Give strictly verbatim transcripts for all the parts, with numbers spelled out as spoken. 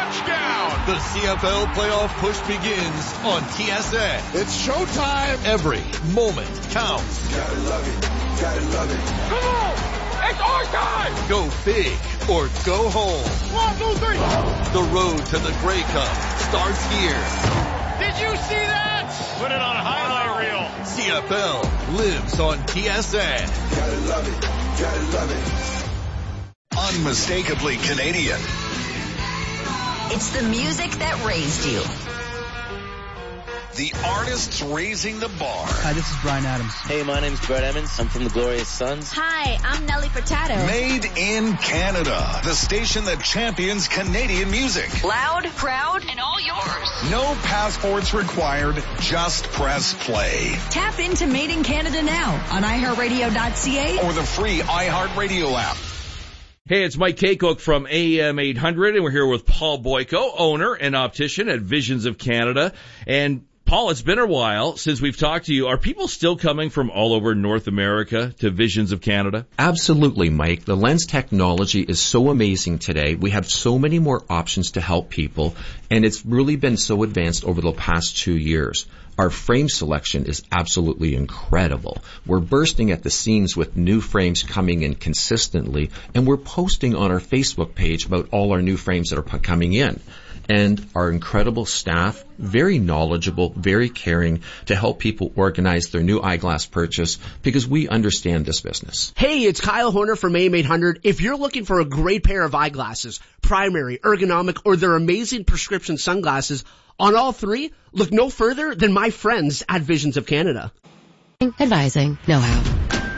touchdown. The C F L playoff push begins on T S N. It's showtime. Every moment counts. Gotta love it. Gotta love it. Come on. It's our time. Go big or go home. One, two, three. The road to the Grey Cup starts here. Did you see that? Put it on a highlight reel. C F L lives on T S N. Gotta love it. Gotta love it. Unmistakably Canadian. It's the music that raised you. The artists raising the bar. Hi, this is Bryan Adams. Hey, my name's Brett Emmons. I'm from the Glorious Sons. Hi, I'm Nelly Furtado. Made in Canada. The station that champions Canadian music. Loud, proud, and all yours. No passports required. Just press play. Tap into Made in Canada now on i heart radio dot c a or the free iHeartRadio app. Hey, it's Mike Kaycook from A M eight hundred, and we're here with Paul Boyko, owner and optician at Visions of Canada. And Paul, it's been a while since we've talked to you. Are people still coming from all over North America to Visions of Canada? Absolutely, Mike. The lens technology is so amazing today. We have so many more options to help people, and it's really been so advanced over the past two years. Our frame selection is absolutely incredible. We're bursting at the seams with new frames coming in consistently, and we're posting on our Facebook page about all our new frames that are coming in. And our incredible staff, very knowledgeable, very caring to help people organize their new eyeglass purchase because we understand this business. Hey, it's Kyle Horner from A M eight hundred. If you're looking for a great pair of eyeglasses, primary, ergonomic, or their amazing prescription sunglasses, on all three, look no further than my friends at Visions of Canada. Advising know-how.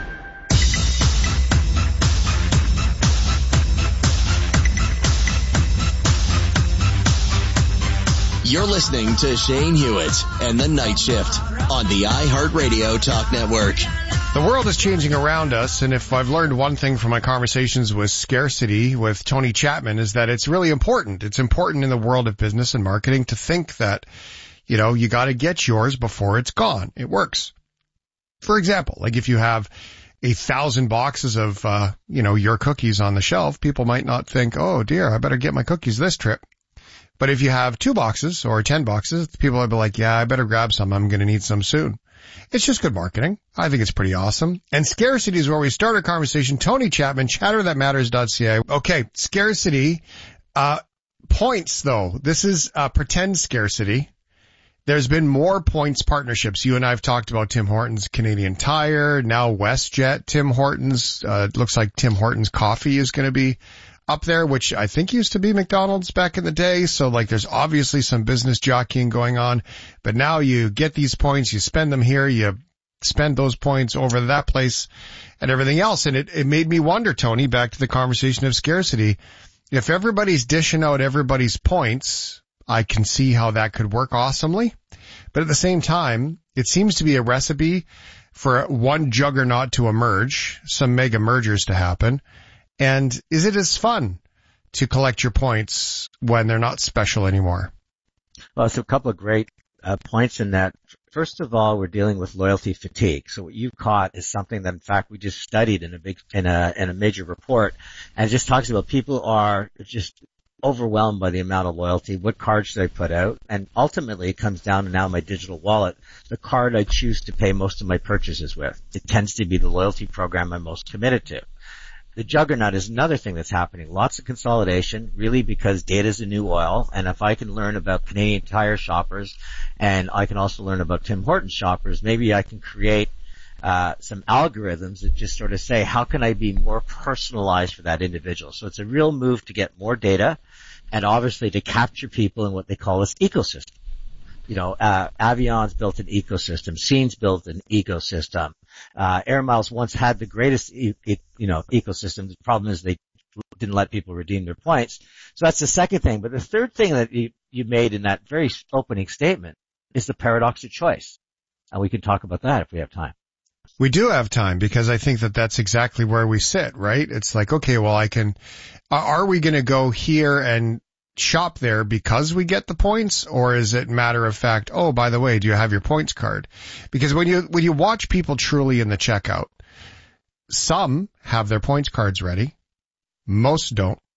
You're listening to Shane Hewitt and the Night Shift on the iHeartRadio Talk Network. The world is changing around us, and if I've learned one thing from my conversations with Scarcity with Tony Chapman is that it's really important. It's important in the world of business and marketing to think that, you know, you got to get yours before it's gone. It works. For example, like if you have a thousand boxes of, uh, you know, your cookies on the shelf, people might not think, oh dear, I better get my cookies this trip. But if you have two boxes or ten boxes, people will be like, yeah, I better grab some. I'm going to need some soon. It's just good marketing. I think it's pretty awesome. And Scarcity is where we start our conversation. Tony Chapman, chatter that matters dot c a. Okay, Scarcity. Uh, points, though. This is uh, pretend scarcity. There's been more points partnerships. You and I have talked about Tim Hortons Canadian Tire, now WestJet, Tim Hortons. Uh, it looks like Tim Hortons Coffee is going to be up there, which I think used to be McDonald's back in the day. So like there's obviously some business jockeying going on, but now you get these points, you spend them here, you spend those points over that place and everything else. And it, it made me wonder, Tony, back to the conversation of scarcity. If everybody's dishing out everybody's points, I can see how that could work awesomely. But at the same time, it seems to be a recipe for one juggernaut to emerge, some mega mergers to happen. And is it as fun to collect your points when they're not special anymore? Well, it's a couple of great uh, points in that. First of all, we're dealing with loyalty fatigue. So what you've caught is something that, in fact, we just studied in a big, in a, in a major report, and it just talks about people are just overwhelmed by the amount of loyalty. What card should I put out? And ultimately, it comes down to now my digital wallet, the card I choose to pay most of my purchases with. It tends to be the loyalty program I'm most committed to. The juggernaut is another thing that's happening. Lots of consolidation, really, because data is the new oil. And if I can learn about Canadian Tire shoppers and I can also learn about Tim Hortons shoppers, maybe I can create uh some algorithms that just sort of say, how can I be more personalized for that individual? So it's a real move to get more data and obviously to capture people in what they call this ecosystem. You know, uh, Avion's built an ecosystem. Scene's built an ecosystem. Uh, Air Miles once had the greatest, e- e- you know, ecosystem. The problem is they didn't let people redeem their points. So that's the second thing. But the third thing that you, you made in that very opening statement is the paradox of choice. And we can talk about that if we have time. We do have time because I think that that's exactly where we sit, right? It's like, okay, well, I can, are we going to go here and shop there because we get the points, or is it matter of fact, oh, by the way, do you have your points card? Because when you, when you watch people truly in the checkout, some have their points cards ready. Most don't.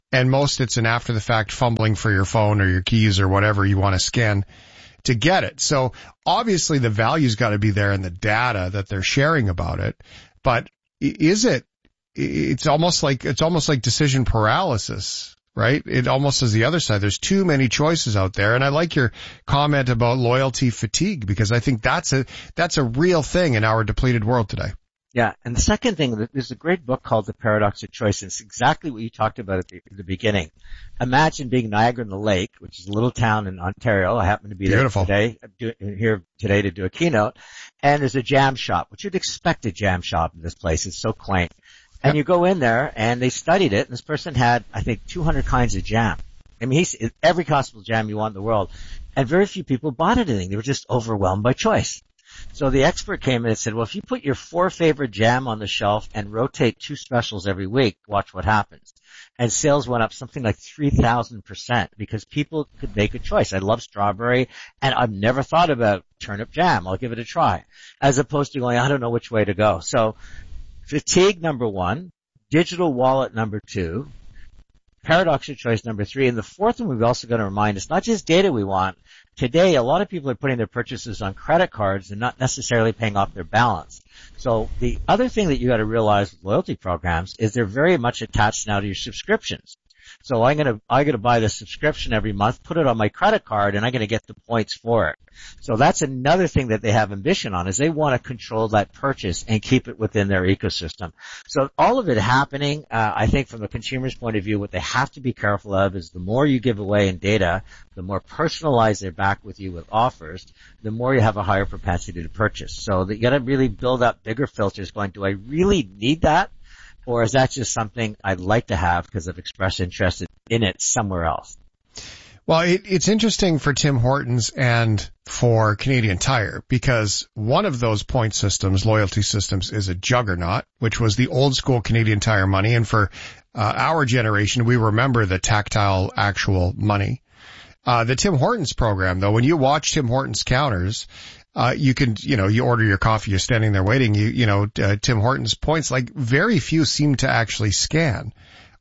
And most it's an after the fact fumbling for your phone or your keys or whatever you want to scan to get it. So obviously the value's got to be there in the data that they're sharing about it. But is it, it's almost like, it's almost like decision paralysis, right? It almost is the other side. There's too many choices out there. And I like your comment about loyalty fatigue, because I think that's a, that's a real thing in our depleted world today. Yeah, and the second thing, there's a great book called The Paradox of Choice, and it's exactly what you talked about at the, at the beginning. Imagine being Niagara-on-the-Lake, which is a little town in Ontario. I happen to be Beautiful. there today, here today to do a keynote, and there's a jam shop, which you'd expect a jam shop in this place. It's so quaint. And you go in there, and they studied it, and this person had, I think, two hundred kinds of jam. I mean, he's every possible jam you want in the world, and very few people bought anything. They were just overwhelmed by choice. So the expert came in and said, well, if you put your four favorite jam on the shelf and rotate two specials every week, watch what happens. And sales went up something like three thousand percent because people could make a choice. I love strawberry, and I've never thought about turnip jam. I'll give it a try. As opposed to going, I don't know which way to go. So fatigue, number one. Digital wallet, number two. Paradox of choice, number three. And the fourth one we've also got to remind us, not just data we want. Today, a lot of people are putting their purchases on credit cards and not necessarily paying off their balance. So the other thing that you got to realize with loyalty programs is they're very much attached now to your subscriptions. So I'm gonna, I'm gonna buy the subscription every month, put it on my credit card, and I'm gonna get the points for it. So that's another thing that they have ambition on, is they want to control that purchase and keep it within their ecosystem. So all of it happening, uh, I think from the consumer's point of view, what they have to be careful of is the more you give away in data, the more personalized they're back with you with offers, the more you have a higher propensity to purchase. So that you gotta really build up bigger filters going, do I really need that? Or is that just something I'd like to have because I've expressed interest in it somewhere else? Well, it, it's interesting for Tim Hortons and for Canadian Tire, because one of those point systems, loyalty systems, is a juggernaut, which was the old school Canadian Tire money. And for uh, our generation, we remember the tactile actual money. Uh, the Tim Hortons program, though, when you watch Tim Hortons counters, Uh, you can, you know, you order your coffee, you're standing there waiting, you, you know, uh, Tim Hortons points, like very few seem to actually scan.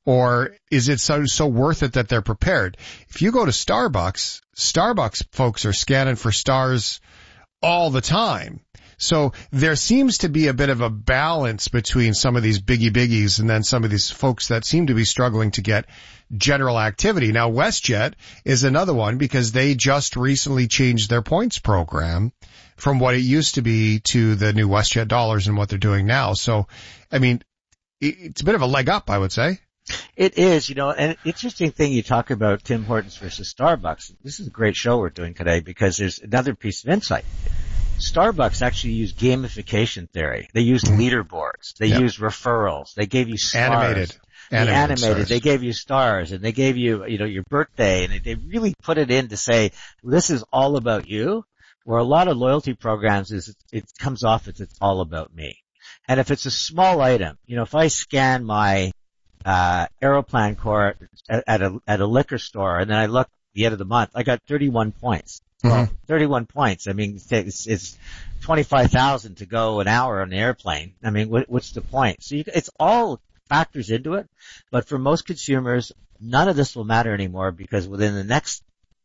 Or is it so, so worth it that they're prepared? If you go to Starbucks, Starbucks folks are scanning for stars all the time. So there seems to be a bit of a balance between some of these biggie biggies and then some of these folks that seem to be struggling to get general activity. Now, WestJet is another one because they just recently changed their points program from what it used to be to the new WestJet dollars and what they're doing now. So, I mean, it's a bit of a leg up, I would say. It is, you know, and an interesting thing you talk about Tim Hortons versus Starbucks. This is a great show we're doing today because there's another piece of insight. Starbucks actually use gamification theory. They use mm-hmm. leaderboards. They yep. use referrals. They gave you stars. Animated. Animated. animated. Stars. They gave you stars, and they gave you, you know, your birthday, and they really put it in to say, this is all about you, where a lot of loyalty programs is, it comes off as it's all about me. And if it's a small item, you know, if I scan my, uh, Aeroplan card at, at a, at a liquor store, and then I look at the end of the month, I got thirty-one points. Mm-hmm. Well, thirty-one points. I mean, it's, it's twenty-five thousand to go an hour on the airplane. I mean, what, what's the point? So you, it's all factors into it, but for most consumers, none of this will matter anymore because within the next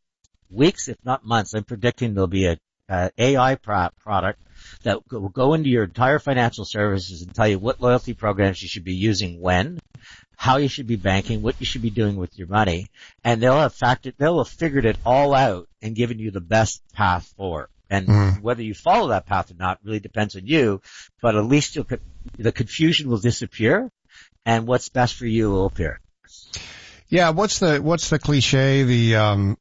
weeks, if not months, I'm predicting there'll be a, a A I pro- product that will go into your entire financial services and tell you what loyalty programs you should be using when, how you should be banking, what you should be doing with your money, and they'll have factored, they'll have figured it all out and given you the best path forward. And mm. whether you follow that path or not really depends on you, but at least you'll, the confusion will disappear and what's best for you will appear. Yeah, what's the, what's the cliche, the, um,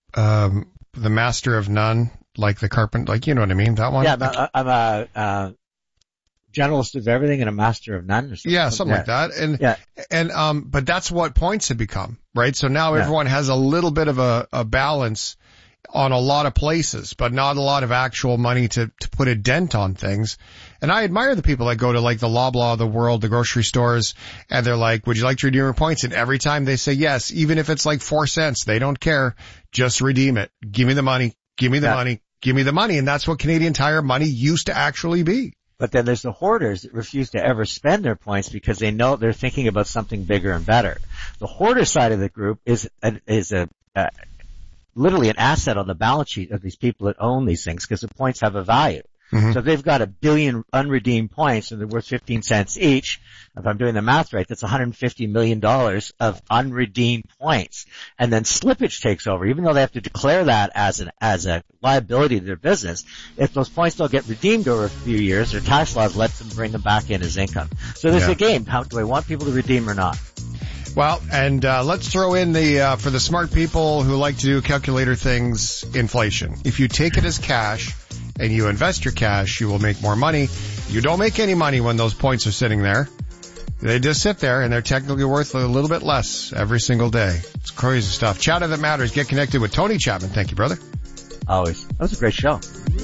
um, the master of none, like the carpenter, like, you know what I mean, that one? Yeah, I'm, I'm a, uh, generalist of everything and a master of none. Or something. Yeah, something yeah. like that. And, yeah. and, um, but that's what points have become, right? So now yeah. everyone has a little bit of a, a balance on a lot of places, but not a lot of actual money to, to put a dent on things. And I admire the people that go to like the Loblaw of the world, the grocery stores, and they're like, would you like to redeem your points? And every time they say yes, even if it's like four cents, they don't care. Just redeem it. Give me the money. Give me the yeah. money. Give me the money. And that's what Canadian Tire money used to actually be. But then there's the hoarders that refuse to ever spend their points because they know they're thinking about something bigger and better. The hoarder side of the group is a, is a, uh, literally an asset on the balance sheet of these people that own these things because the points have a value. Mm-hmm. So if they've got a billion unredeemed points and they're worth fifteen cents each, if I'm doing the math right, that's one hundred fifty million dollars of unredeemed points. And then slippage takes over, even though they have to declare that as an, as a liability to their business. If those points don't get redeemed over a few years, their tax laws lets them bring them back in as income. So there's yeah. a game. How do I want people to redeem or not? Well, and uh, let's throw in the, uh, for the smart people who like to do calculator things, inflation. If you take it as cash and you invest your cash, you will make more money. You don't make any money when those points are sitting there. They just sit there and they're technically worth a little bit less every single day. It's crazy stuff. Chatter that matters. Get connected with Tony Chapman. Thank you, brother. Always. That was a great show.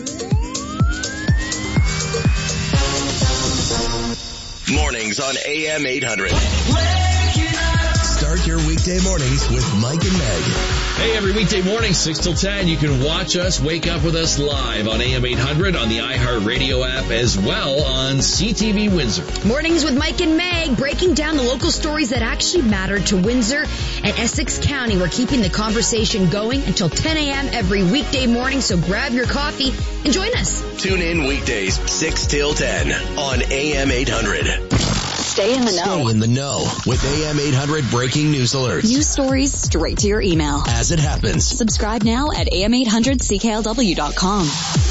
Mornings on A M eight hundred. Start your weekday mornings with Mike and Meg. Hey, every weekday morning, six till ten, you can watch us, wake up with us live on A M eight hundred on the iHeartRadio app, as well on C T V Windsor. Mornings with Mike and Meg, breaking down the local stories that actually matter to Windsor and Essex County. We're keeping the conversation going until ten a.m. every weekday morning, so grab your coffee and join us. Tune in weekdays, six till ten on A M eight hundred. Stay in the know. Stay in the know with A M eight hundred breaking news alerts. News stories straight to your email. As it happens. Subscribe now at A M eight hundred C K L W dot com.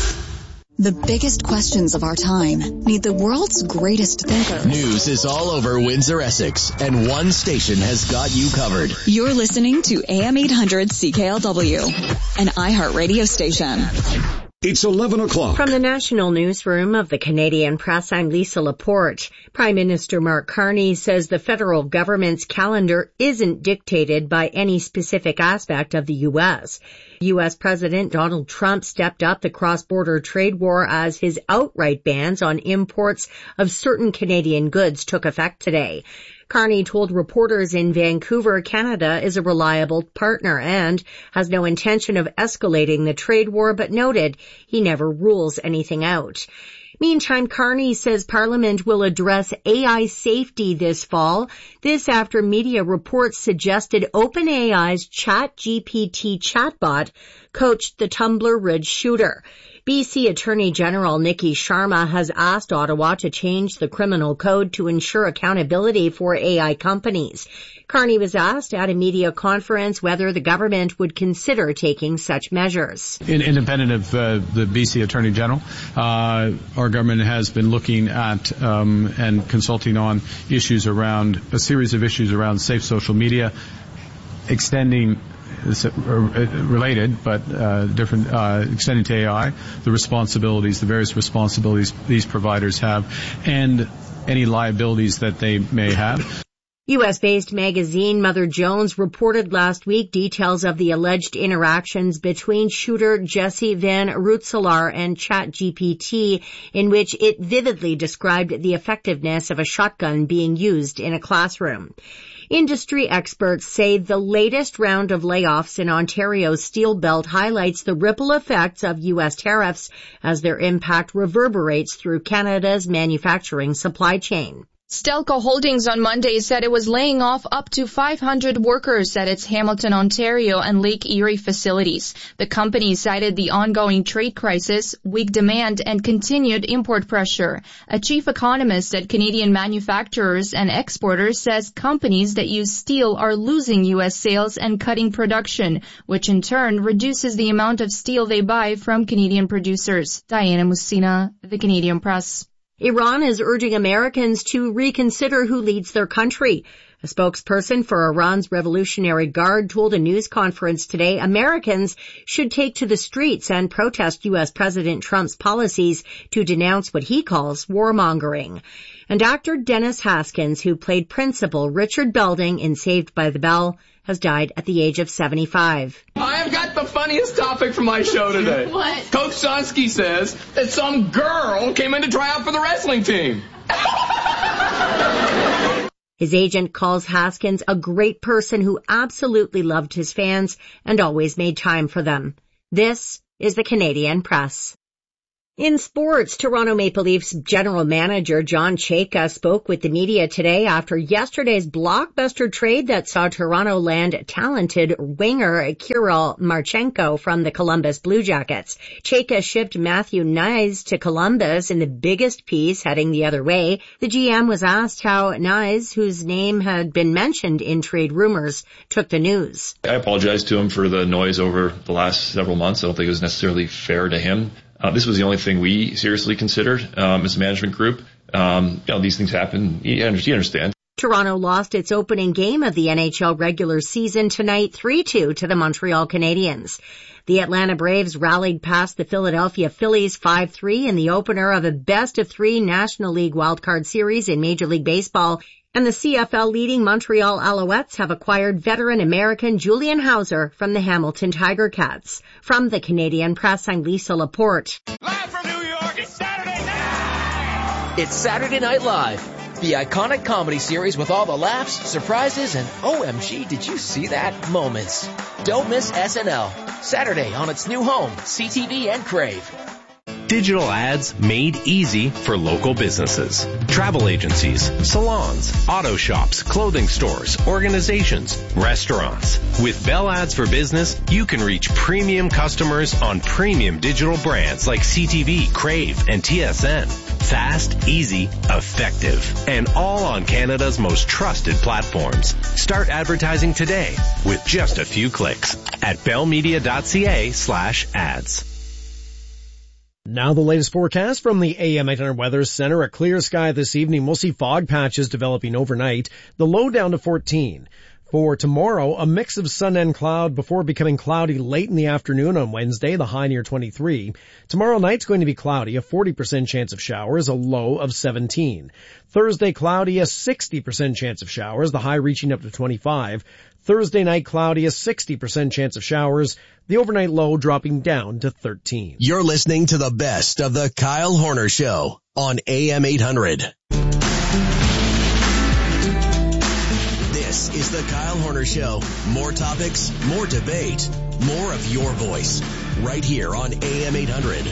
The biggest questions of our time need the world's greatest thinkers. News is all over Windsor, Essex, and one station has got you covered. You're listening to A M eight hundred C K L W, an iHeartRadio station. It's eleven o'clock. From the National Newsroom of the Canadian Press, I'm Lisa Laporte. Prime Minister Mark Carney says the federal government's calendar isn't dictated by any specific aspect of the U S. U S President Donald Trump stepped up the cross-border trade war as his outright bans on imports of certain Canadian goods took effect today. Carney told reporters in Vancouver, Canada is a reliable partner and has no intention of escalating the trade war, but noted he never rules anything out. Meantime, Carney says Parliament will address A I safety this fall. This after media reports suggested OpenAI's ChatGPT chatbot coached the Tumbler Ridge shooter. B C Attorney General Nikki Sharma has asked Ottawa to change the criminal code to ensure accountability for A I companies. Carney was asked at a media conference whether the government would consider taking such measures. In, independent of uh, the B C Attorney General, uh, our government has been looking at um, and consulting on issues around, a series of issues around safe social media, extending related, but uh, different, uh, extending to A I, the responsibilities, the various responsibilities these providers have, and any liabilities that they may have. U S-based magazine Mother Jones reported last week details of the alleged interactions between shooter Jesse Van Roetselaar and ChatGPT, in which it vividly described the effectiveness of a shotgun being used in a classroom. Industry experts say the latest round of layoffs in Ontario's steel belt highlights the ripple effects of U S tariffs as their impact reverberates through Canada's manufacturing supply chain. Stelco Holdings on Monday said it was laying off up to five hundred workers at its Hamilton, Ontario and Lake Erie facilities. The company cited the ongoing trade crisis, weak demand, and continued import pressure. A chief economist at Canadian Manufacturers and Exporters says companies that use steel are losing U S sales and cutting production, which in turn reduces the amount of steel they buy from Canadian producers. Diana Musina, The Canadian Press. Iran is urging Americans to reconsider who leads their country. A spokesperson for Iran's Revolutionary Guard told a news conference today Americans should take to the streets and protest U S President Trump's policies to denounce what he calls warmongering. And actor Dennis Haskins, who played Principal Richard Belding in Saved by the Bell, has died at the age of seventy-five. I have got the funniest topic for my show today. What? Coach Sonsky says that some girl came in to try out for the wrestling team. His agent calls Haskins a great person who absolutely loved his fans and always made time for them. This is the Canadian Press. In sports, Toronto Maple Leafs general manager John Chayka spoke with the media today after yesterday's blockbuster trade that saw Toronto land talented winger Kirill Marchenko from the Columbus Blue Jackets. Chayka shipped Matthew Knies to Columbus in the biggest piece heading the other way. The G M was asked how Knies, whose name had been mentioned in trade rumors, took the news. I apologize to him for the noise over the last several months. I don't think it was necessarily fair to him. Uh, this was the only thing we seriously considered um, as a management group. Um, you know, these things happen. You understand. Toronto lost its opening game of the N H L regular season tonight three two to the Montreal Canadiens. The Atlanta Braves rallied past the Philadelphia Phillies five three in the opener of a best-of-three National League wildcard series in Major League Baseball. And the C F L leading Montreal Alouettes have acquired veteran American Julian Hauser from the Hamilton Tiger Cats. From the Canadian Press, I'm Lisa Laporte. Live from New York, it's Saturday night! It's Saturday Night Live, the iconic comedy series with all the laughs, surprises, and O M G, did you see that moments. Don't miss S N L, Saturday on its new home, C T V and Crave. Digital ads made easy for local businesses. Travel agencies, salons, auto shops, clothing stores, organizations, restaurants. With Bell Ads for Business, you can reach premium customers on premium digital brands like C T V, Crave, and T S N. Fast, easy, effective, and all on Canada's most trusted platforms. Start advertising today with just a few clicks at bellmedia.ca slash ads. Now the latest forecast from the A M eight hundred Weather Center. A clear sky this evening. We'll see fog patches developing overnight. The low down to fourteen. For tomorrow, a mix of sun and cloud before becoming cloudy late in the afternoon on Wednesday, the high near twenty-three. Tomorrow night's going to be cloudy, a forty percent chance of showers, a low of seventeen. Thursday cloudy, a sixty percent chance of showers, the high reaching up to twenty-five. Thursday night cloudy, a sixty percent chance of showers, the overnight low dropping down to thirteen. You're listening to the best of the Kyle Horner Show on A M eight hundred. This is the Kyle Horner Show. More topics, more debate, more of your voice. Right here on A M eight hundred.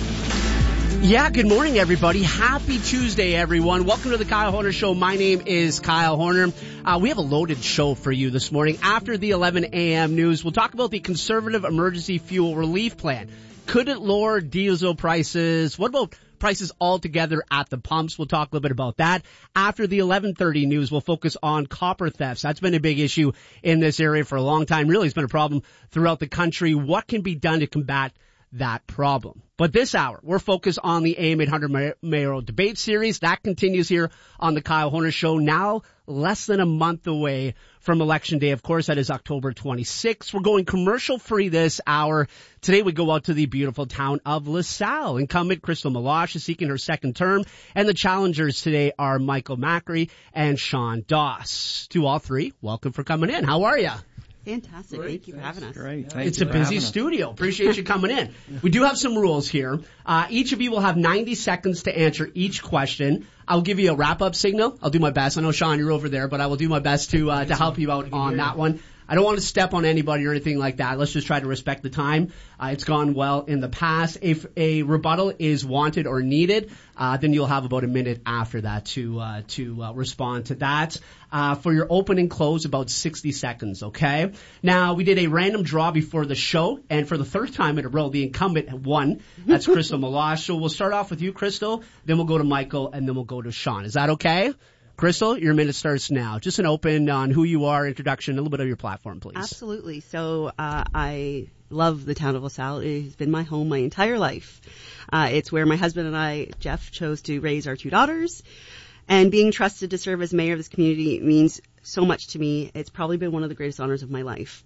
Yeah, good morning, everybody. Happy Tuesday, everyone. Welcome to the Kyle Horner Show. My name is Kyle Horner. Uh, we have a loaded show for you this morning. After the eleven a.m. news, we'll talk about the Conservative Emergency Fuel Relief Plan. Could it lower diesel prices? What about prices altogether at the pumps? We'll talk a little bit about that. After the eleven thirty news, we'll focus on copper thefts. That's been a big issue in this area for a long time. Really, it's been a problem throughout the country. What can be done to combat that problem? But this hour, we're focused on the A M eight hundred mayoral debate series. That continues here on the Kyle Horner Show, now less than a month away from Election Day. Of course, that is October twenty-sixth. We're going commercial free this hour. Today we go out to the beautiful town of LaSalle. Incumbent Crystal Meloche is seeking her second term, and the challengers today are Michael Macri and Sean Doss. To all three, welcome for coming in. How are you? Fantastic. Great. Thank you for having us. Great. Thank it's a busy studio. Appreciate you coming in. We do have some rules here. Uh, each of you will have ninety seconds to answer each question. I'll give you a wrap-up signal. I'll do my best. I know, Sean, you're over there, but I will do my best to uh, to help you out on that one. I don't want to step on anybody or anything like that. Let's just try to respect the time. Uh, it's gone well in the past. If a rebuttal is wanted or needed, uh, then you'll have about a minute after that to uh, to uh, respond to that. Uh, for your open and close, about sixty seconds, okay? Now, we did a random draw before the show, and for the third time in a row, the incumbent won. That's Crystal Meloche. So we'll start off with you, Crystal, then we'll go to Michael, and then we'll go to Sean. Is that okay? Crystal, your minute starts now. Just an open on who you are, introduction, a little bit of your platform, please. Absolutely. So uh, I love the town of LaSalle. It has been my home my entire life. Uh, it's where my husband and I, Jeff, chose to raise our two daughters. And being trusted to serve as mayor of this community means so much to me. It's probably been one of the greatest honors of my life.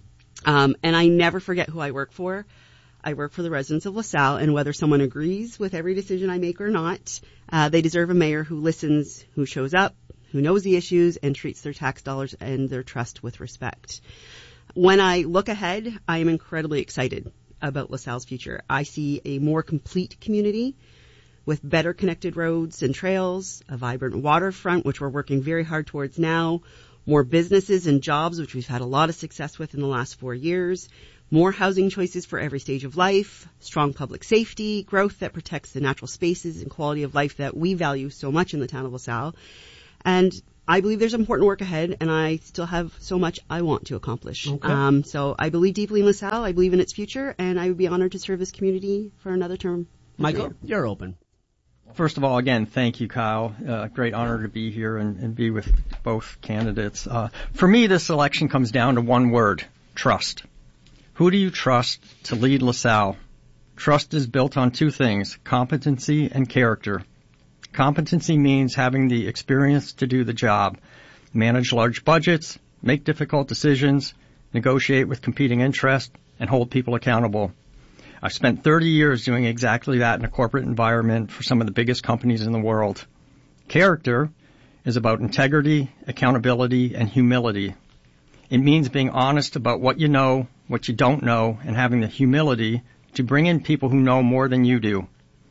Um, and I never forget who I work for. I work for the residents of LaSalle, and whether someone agrees with every decision I make or not, uh, they deserve a mayor who listens, who shows up, who knows the issues, and treats their tax dollars and their trust with respect. When I look ahead, I am incredibly excited about LaSalle's future. I see a more complete community with better connected roads and trails, a vibrant waterfront, which we're working very hard towards now, more businesses and jobs, which we've had a lot of success with in the last four years, more housing choices for every stage of life, strong public safety, growth that protects the natural spaces and quality of life that we value so much in the town of LaSalle. And I believe there's important work ahead, and I still have so much I want to accomplish. Okay. Um, so I believe deeply in LaSalle. I believe in its future, and I would be honored to serve this community for another term. Michael, you're open. First of all, again, thank you, Kyle. Uh, great honor to be here and, and be with both candidates. Uh, for me, this election comes down to one word: trust. Who do you trust to lead LaSalle? Trust is built on two things: competency and character. Competency means having the experience to do the job, manage large budgets, make difficult decisions, negotiate with competing interests, and hold people accountable. I've spent thirty years doing exactly that in a corporate environment for some of the biggest companies in the world. Character is about integrity, accountability, and humility. It means being honest about what you know, what you don't know, and having the humility to bring in people who know more than you do.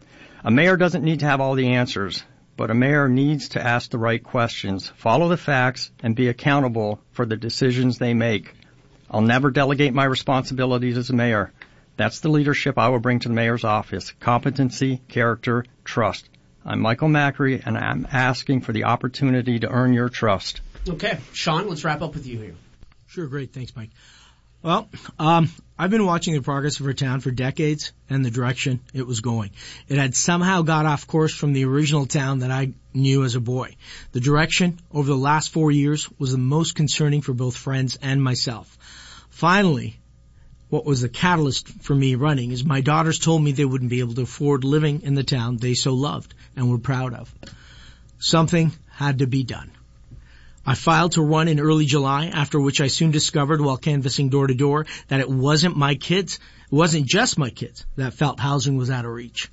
A mayor doesn't need to have all the answers, but a mayor needs to ask the right questions, follow the facts, and be accountable for the decisions they make. I'll never delegate my responsibilities as a mayor. That's the leadership I will bring to the mayor's office: competency, character, trust. I'm Michael Macri, and I'm asking for the opportunity to earn your trust. Okay. Sean, let's wrap up with you here. Sure, great. Thanks, Mike. Well, um, I've been watching the progress of our town for decades and the direction it was going. It had somehow got off course from the original town that I knew as a boy. The direction over the last four years was the most concerning for both friends and myself. Finally, what was the catalyst for me running is my daughters told me they wouldn't be able to afford living in the town they so loved and were proud of. Something had to be done. I filed to run in early July, after which I soon discovered while canvassing door to door that it wasn't my kids, it wasn't just my kids that felt housing was out of reach.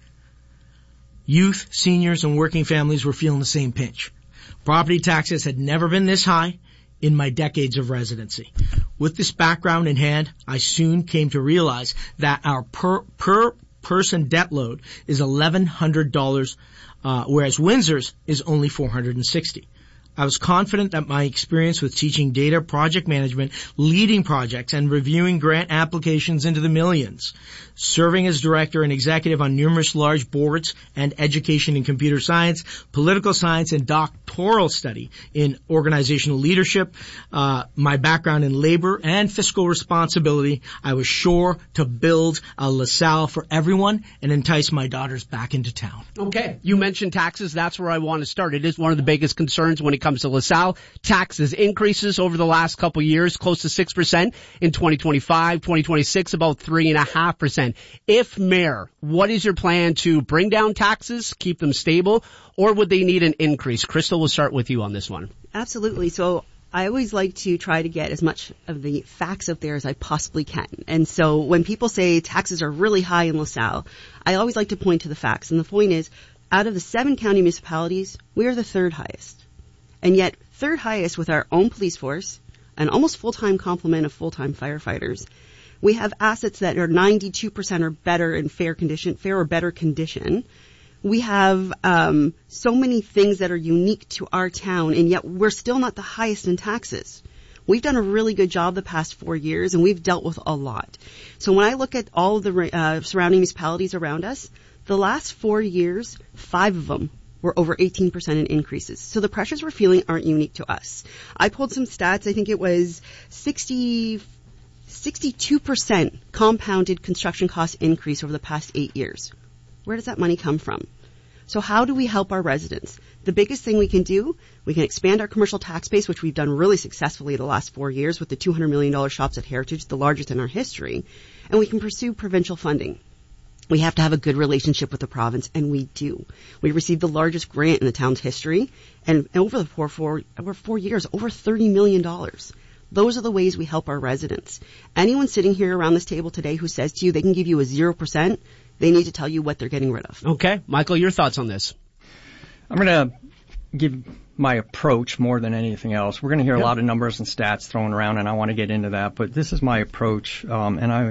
Youth, seniors, and working families were feeling the same pinch. Property taxes had never been this high in my decades of residency. With this background in hand, I soon came to realize that our per, per person debt load is eleven hundred dollars, uh, whereas Windsor's is only four hundred sixty dollars. I was confident that my experience with teaching data, project management, leading projects, and reviewing grant applications into the millions, serving as director and executive on numerous large boards, and education in computer science, political science, and doctoral study in organizational leadership, uh, my background in labor and fiscal responsibility, I was sure to build a LaSalle for everyone and entice my daughters back into town. Okay. You mentioned taxes. That's where I want to start. It is one of the biggest concerns when it comes to LaSalle. Taxes increases over the last couple of years, close to six percent in twenty twenty-five, twenty twenty-six, about three point five percent. If mayor, what is your plan to bring down taxes, keep them stable, or would they need an increase? Crystal, we'll start with you on this one. Absolutely. So I always like to try to get as much of the facts out there as I possibly can. And so when people say taxes are really high in LaSalle, I always like to point to the facts. And the point is, out of the seven county municipalities, we are the third highest. And yet, third highest with our own police force, an almost full-time complement of full-time firefighters. We have assets that are ninety-two percent or better in fair condition, fair or better condition. We have um, so many things that are unique to our town, and yet we're still not the highest in taxes. We've done a really good job the past four years, and we've dealt with a lot. So when I look at all of the uh, surrounding municipalities around us, the last four years, five of them were over eighteen percent in increases. So the pressures we're feeling aren't unique to us. I pulled some stats. I think it was sixty, sixty-two percent compounded construction cost increase over the past eight years. Where does that money come from? So how do we help our residents? The biggest thing we can do, we can expand our commercial tax base, which we've done really successfully the last four years with the two hundred million dollars shops at Heritage, the largest in our history. And we can pursue provincial funding. We have to have a good relationship with the province, and we do. We received the largest grant in the town's history, and over the four, four, over four years, over thirty million dollars. Those are the ways we help our residents. Anyone sitting here around this table today who says to you they can give you a zero percent, they need to tell you what they're getting rid of. Okay. Michael, your thoughts on this? I'm going to give my approach more than anything else. We're going to hear yep. a lot of numbers and stats thrown around, and I want to get into that, but this is my approach, um, and I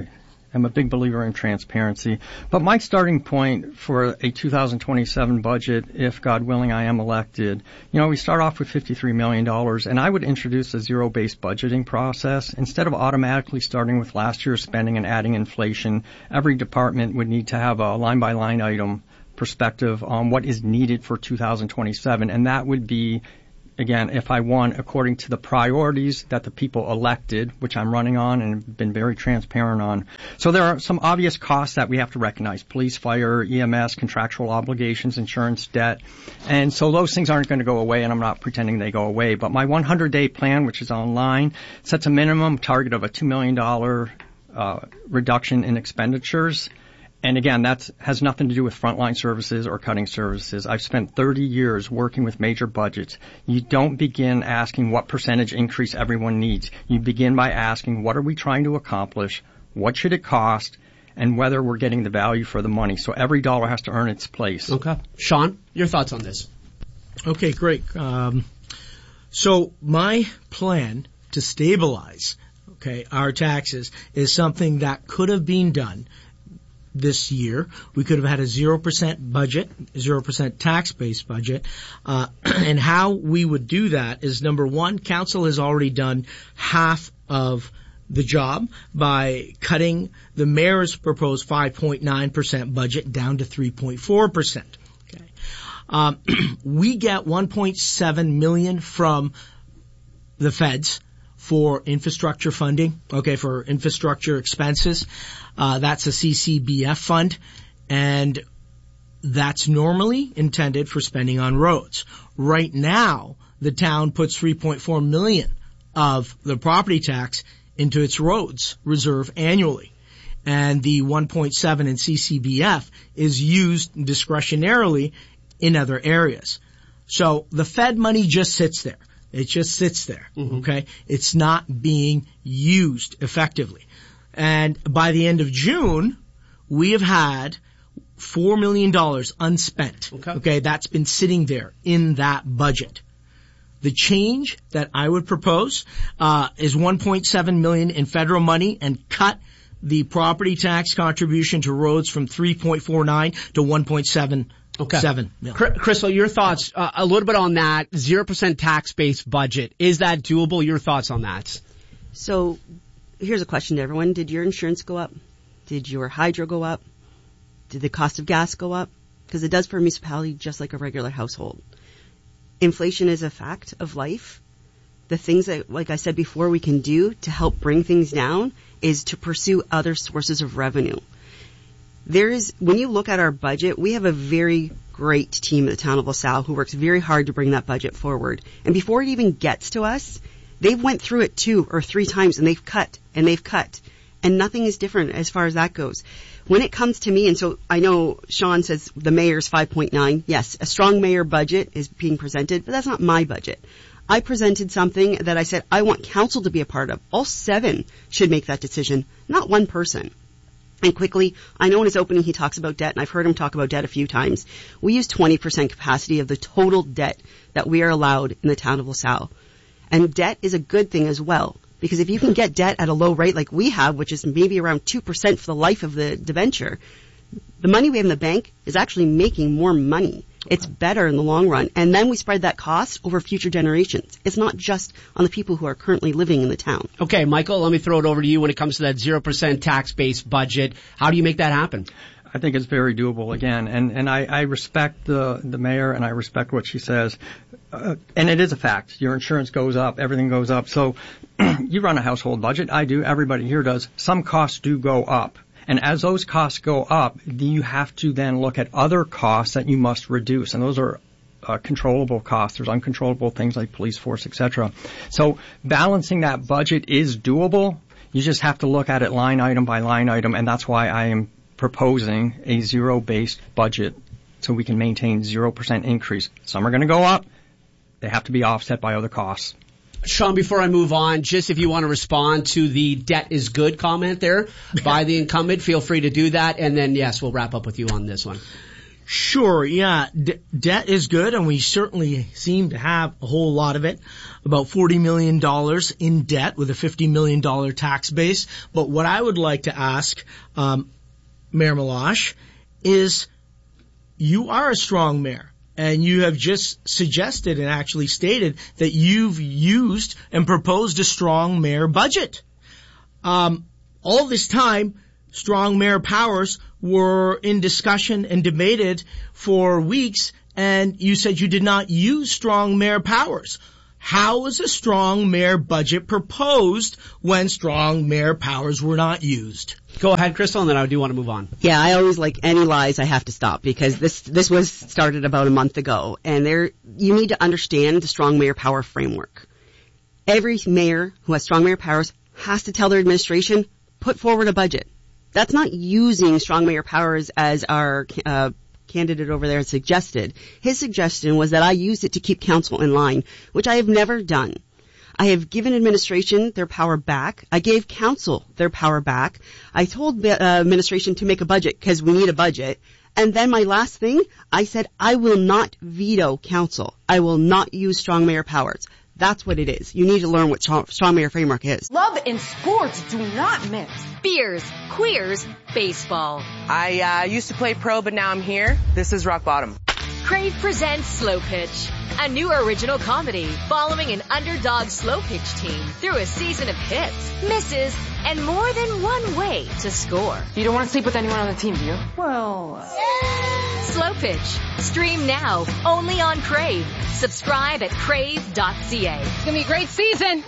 am a big believer in transparency. But my starting point for a two thousand twenty-seven budget, if God willing I am elected, you know, we start off with fifty-three million dollars, and I would introduce a zero-based budgeting process. Instead of automatically starting with last year's spending and adding inflation, every department would need to have a line-by-line item perspective on what is needed for two thousand twenty-seven, and that would be, again, if I won, according to the priorities that the people elected, which I'm running on and have been very transparent on. So there are some obvious costs that we have to recognize: police, fire, E M S, contractual obligations, insurance, debt. And so those things aren't going to go away, and I'm not pretending they go away. But my one hundred day plan, which is online, sets a minimum target of a two million dollars uh, reduction in expenditures. And again, that has nothing to do with frontline services or cutting services. I've spent thirty years working with major budgets. You don't begin asking what percentage increase everyone needs. You begin by asking, what are we trying to accomplish? What should it cost? And whether we're getting the value for the money. So every dollar has to earn its place. Okay. Sean, your thoughts on this? Okay, great. Um, so my plan to stabilize, okay, our taxes is something that could have been done this year. We could have had a zero percent budget, zero percent tax-based budget. Uh, and how we would do that is, number one, council has already done half of the job by cutting the mayor's proposed five point nine percent budget down to three point four percent. Okay. Um, we get one point seven million from the feds for infrastructure funding, okay, for infrastructure expenses. Uh, that's a C C B F fund, and that's normally intended for spending on roads. Right now, the town puts three point four million of the property tax into its roads reserve annually. And the one point seven in C C B F is used discretionarily in other areas. So the Fed money just sits there. It just sits there, mm-hmm. okay? It's not being used effectively. And by the end of June, we have had four million dollars unspent. Okay. Okay, that's been sitting there in that budget. The change that I would propose uh, is one point seven million dollars in federal money and cut the property tax contribution to roads from three point four nine to one point seven. Okay. Seven. Yeah. Crystal, your thoughts uh, a little bit on that zero percent tax-based budget. Is that doable? Your thoughts on that? So here's a question to everyone. Did your insurance go up? Did your hydro go up? Did the cost of gas go up? Because it does for a municipality just like a regular household. Inflation is a fact of life. The things that, like I said before, we can do to help bring things down is to pursue other sources of revenue. There is, when you look at our budget, we have a very great team at the town of LaSalle who works very hard to bring that budget forward. And before it even gets to us, they've went through it two or three times and they've cut and they've cut. And nothing is different as far as that goes. When it comes to me, and so I know Sean says the mayor's five point nine. Yes, a strong mayor budget is being presented, but that's not my budget. I presented something that I said I want council to be a part of. All seven should make that decision, not one person. And quickly, I know in his opening he talks about debt, and I've heard him talk about debt a few times. We use twenty percent capacity of the total debt that we are allowed in the town of LaSalle. And debt is a good thing as well, because if you can get debt at a low rate like we have, which is maybe around two percent for the life of the debenture, the money we have in the bank is actually making more money. It's better in the long run. And then we spread that cost over future generations. It's not just on the people who are currently living in the town. Okay, Michael, let me throw it over to you when it comes to that zero percent tax-based budget. How do you make that happen? I think it's very doable again. And, and I, I respect the, the mayor and I respect what she says. Uh, and it is a fact. Your insurance goes up. Everything goes up. So you run a household budget. I do. Everybody here does. Some costs do go up. And as those costs go up, you have to then look at other costs that you must reduce. And those are uh, controllable costs. There's uncontrollable things like police force, et cetera. So balancing that budget is doable. You just have to look at it line item by line item. And that's why I am proposing a zero-based budget so we can maintain zero percent increase. Some are going to go up. They have to be offset by other costs. Sean, before I move on, just if you want to respond to the debt is good comment there by the incumbent, feel free to do that. And then, yes, we'll wrap up with you on this one. Sure, yeah. D- debt is good, and we certainly seem to have a whole lot of it. About forty million dollars in debt with a fifty million dollars tax base. But what I would like to ask um, Mayor Meloche is, you are a strong mayor, and you have just suggested and actually stated that you've used and proposed a strong mayor budget. Um, all this time, strong mayor powers were in discussion and debated for weeks, and you said you did not use strong mayor powers. How is a strong mayor budget proposed when strong mayor powers were not used? Go ahead, Crystal, and then I do want to move on. Yeah, I always like any lies I have to stop, because this this was started about a month ago, and there you need to understand the strong mayor power framework. Every mayor who has strong mayor powers has to tell their administration, put forward a budget. That's not using strong mayor powers as our uh, candidate over there suggested. His suggestion was that I used it to keep council in line, which I have never done. I have given administration their power back. I gave council their power back. I told the uh, administration to make a budget because we need a budget. And then my last thing, I said I will not veto council. I will not use strong mayor powers. That's what it is. You need to learn what strong mayor framework is. Love and sports do not mix. Beers, queers, baseball. I uh, used to play pro, but now I'm here. This is rock bottom. Crave presents Slow Pitch, a new original comedy following an underdog slow pitch team through a season of hits, misses, and more than one way to score. You don't want to sleep with anyone on the team, do you? Well... Slow Pitch. Stream now, only on Crave. Subscribe at crave dot c a. It's going to be a great season.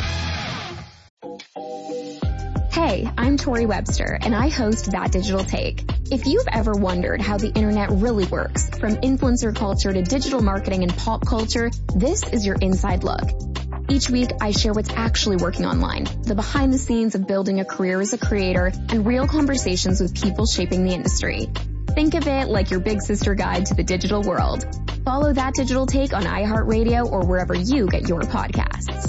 Hey, I'm Tori Webster, and I host That Digital Take. If you've ever wondered how the internet really works, from influencer culture to digital marketing and pop culture, this is your inside look. Each week, I share what's actually working online, the behind the scenes of building a career as a creator, and real conversations with people shaping the industry. Think of it like your big sister guide to the digital world. Follow That Digital Take on iHeartRadio or wherever you get your podcasts.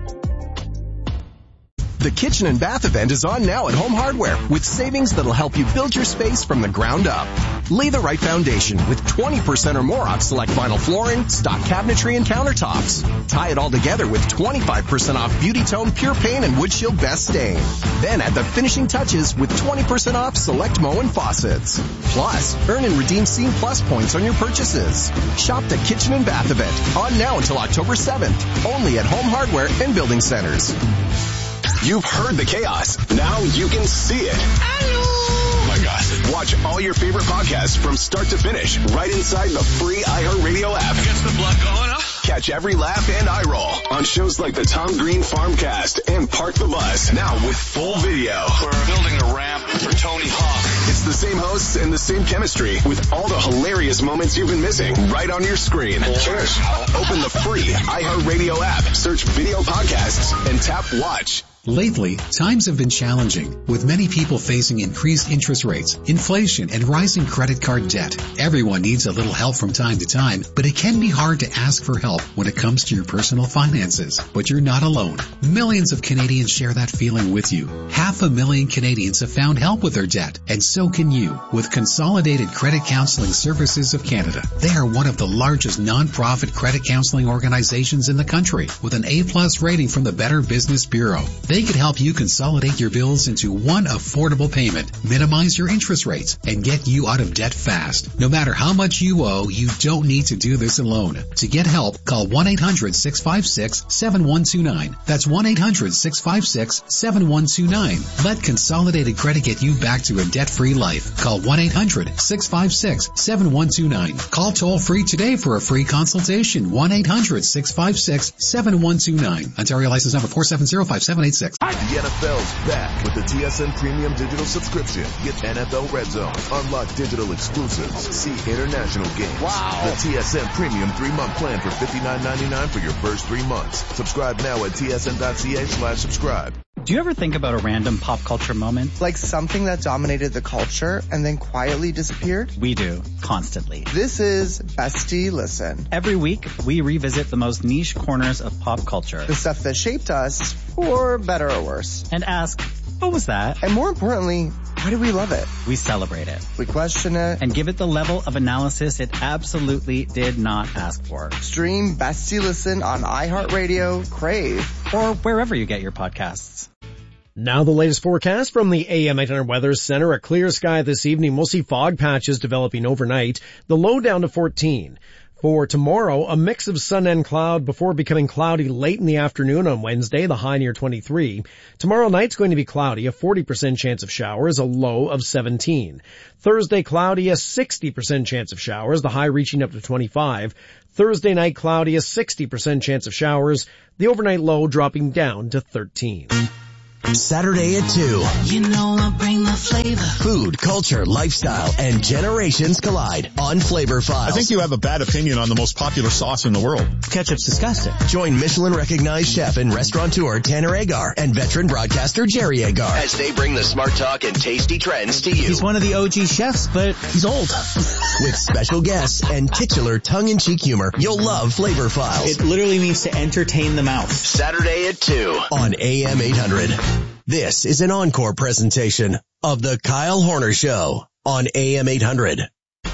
The Kitchen and Bath event is on now at Home Hardware with savings that'll help you build your space from the ground up. Lay the right foundation with twenty percent or more off select vinyl flooring, stock cabinetry, and countertops. Tie it all together with twenty-five percent off Beauty Tone Pure Paint and Wood Shield Best Stain. Then add the finishing touches with twenty percent off select Moen and faucets. Plus, earn and redeem Scene Plus points on your purchases. Shop the Kitchen and Bath event on now until October seventh, only at Home Hardware and Building Centers. You've heard the chaos. Now you can see it. Oh my God. Watch all your favorite podcasts from start to finish right inside the free iHeartRadio app. Gets the blood going up. Catch every laugh and eye roll on shows like the Tom Green Farmcast and Park the Bus. Now with full video. We're building a ramp for Tony Hawk. It's the same hosts and the same chemistry with all the hilarious moments you've been missing right on your screen. Cheers. Open the free iHeartRadio app, search video podcasts, and tap watch. Lately, times have been challenging, with many people facing increased interest rates, inflation, and rising credit card debt. Everyone needs a little help from time to time, but it can be hard to ask for help when it comes to your personal finances. But you're not alone. Millions of Canadians share that feeling with you. Half a million Canadians have found help with their debt, and so can you, with Consolidated Credit Counseling Services of Canada. They are one of the largest non-profit credit counseling organizations in the country, with an A-plus rating from the Better Business Bureau. They could help you consolidate your bills into one affordable payment, minimize your interest rates, and get you out of debt fast. No matter how much you owe, you don't need to do this alone. To get help, call one eight hundred six five six seven one two nine. That's one eight hundred six five six seven one two nine. Let Consolidated Credit get you back to a debt-free life. Call one eight hundred six five six seven one two nine. Call toll-free today for a free consultation. one eight hundred six five six seven one two nine. Ontario license number four seven zero five seven eight six. The N F L's back with the T S N Premium Digital Subscription. Get N F L Red Zone, unlock digital exclusives, see international games. Wow. The T S N Premium three-month plan for fifty-nine ninety-nine for your first three months. Subscribe now at tsn.ca slash subscribe. Do you ever think about a random pop culture moment? Like something that dominated the culture and then quietly disappeared? We do, constantly. This is Bestie Listen. Every week, we revisit the most niche corners of pop culture. The stuff that shaped us, for better or worse. And ask, what was that? And more importantly, Why do we love it? We celebrate it. We question it. And give it the level of analysis it absolutely did not ask for. Stream Best You Listen on iHeartRadio, Crave, or wherever you get your podcasts. Now the latest forecast from the A M eight hundred Weather Center. A clear sky this evening. We'll see fog patches developing overnight. The low down to fourteen. For tomorrow, a mix of sun and cloud before becoming cloudy late in the afternoon on Wednesday, the high near twenty-three. Tomorrow night's going to be cloudy, a forty percent chance of showers, a low of seventeen. Thursday cloudy, a sixty percent chance of showers, the high reaching up to twenty-five. Thursday night cloudy, a sixty percent chance of showers, the overnight low dropping down to thirteen. Saturday at two. You know I bring the flavor. Food, culture, lifestyle, and generations collide on Flavor Files. I think you have a bad opinion on the most popular sauce in the world. Ketchup's disgusting. Join Michelin-recognized chef and restaurateur Tanner Agar and veteran broadcaster Jerry Agar as they bring the smart talk and tasty trends to you. He's one of the O G chefs, but he's old. With special guests and titular tongue-in-cheek humor, you'll love Flavor Files. It literally means to entertain the mouth. Saturday at two on A M eight hundred. This is an encore presentation of the Kyle Horner Show on A M eight hundred.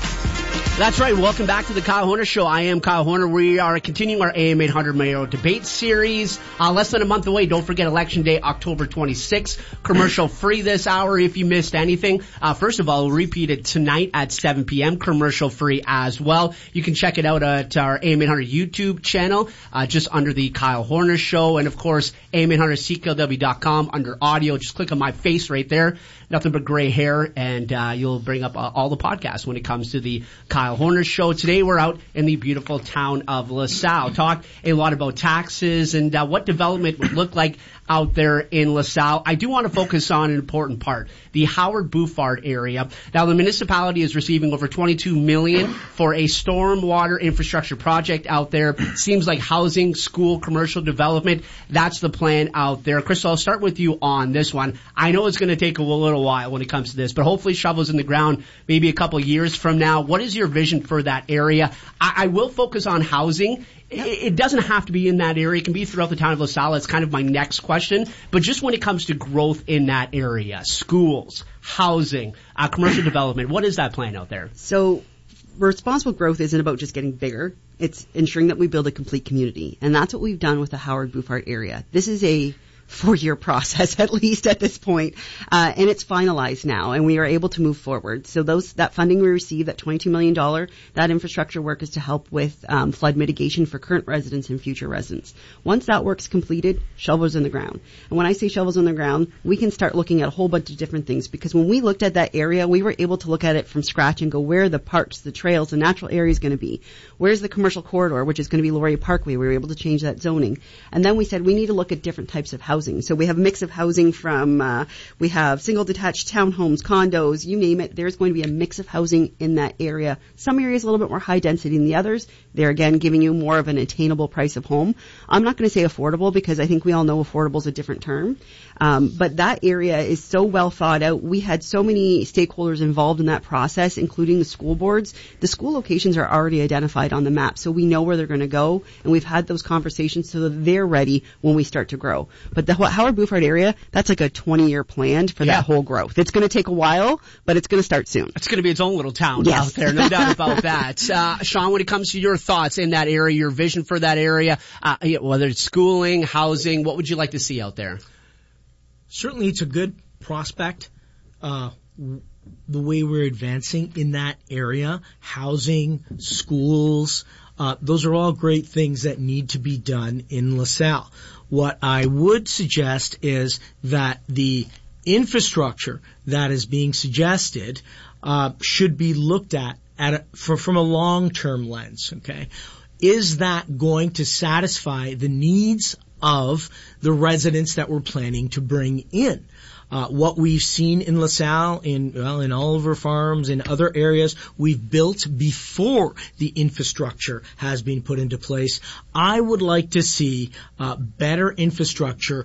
That's right. Welcome back to the Kyle Horner Show. I am Kyle Horner. We are continuing our A M eight hundred Mayo Debate Series. Uh, less than a month away. Don't forget Election Day, October twenty-sixth. Commercial free this hour if you missed anything. Uh, first of all, we'll repeat it tonight at seven p.m. Commercial free as well. You can check it out at our A M eight hundred YouTube channel, uh, just under the Kyle Horner Show. And of course, A M eight hundred C K L W dot com under audio. Just click on my face right there. Nothing but gray hair, and uh, you'll bring up uh, all the podcasts when it comes to the Kyle Horner Show. Today we're out in the beautiful town of LaSalle. Talk a lot about taxes and uh, what development would look like out there in LaSalle. I do want to focus on an important part, the Howard Bouffard area. Now, the municipality is receiving over twenty-two million dollars for a stormwater infrastructure project out there. Seems like housing, school, commercial development. That's the plan out there. Crystal, I'll start with you on this one. I know it's going to take a little while when it comes to this, but hopefully shovels in the ground maybe a couple years from now. What is your vision for that area? I, I will focus on housing. It doesn't have to be in that area. It can be throughout the town of LaSalle. It's kind of my next question. But just when it comes to growth in that area, schools, housing, uh, commercial development, what is that plan out there? So responsible growth isn't about just getting bigger. It's ensuring that we build a complete community. And that's what we've done with the Howard Bouffard area. This is a four-year process, at least at this point, uh, and it's finalized now, and we are able to move forward. So those that funding we received, that twenty-two million dollars, that infrastructure work is to help with um, flood mitigation for current residents and future residents. Once that work's completed, shovels in the ground. And when I say shovels in the ground, we can start looking at a whole bunch of different things, because when we looked at that area, we were able to look at it from scratch and go, where are the parks, the trails, the natural area is going to be? Where's the commercial corridor, which is going to be Laurier Parkway? We were able to change that zoning. And then we said we need to look at different types of housing. So we have a mix of housing from, uh, we have single detached townhomes, condos, you name it. There's going to be a mix of housing in that area. Some areas a little bit more high density than the others. They're again giving you more of an attainable price of home. I'm not going to say affordable because I think we all know affordable is a different term. Um, but that area is so well thought out. We had so many stakeholders involved in that process, including the school boards. The school locations are already identified on the map, so we know where they're going to go, and we've had those conversations so that they're ready when we start to grow. But the Howard Bouffard area, that's like a twenty-year plan for yeah. that whole growth. It's going to take a while, but it's going to start soon. It's going to be its own little town yes. out there, no doubt about that. Uh, Sean, when it comes to your thoughts in that area, your vision for that area, uh, whether it's schooling, housing, what would you like to see out there? Certainly it's a good prospect, uh, the way we're advancing in that area, housing, schools, uh, those are all great things that need to be done in LaSalle. What I would suggest is that the infrastructure that is being suggested, uh, should be looked at, at a, for, from a long-term lens, okay? Is that going to satisfy the needs of the residents that we're planning to bring in? Uh, what we've seen in LaSalle, in, well, in Oliver Farms, in other areas, we've built before the infrastructure has been put into place. I would like to see, uh, better infrastructure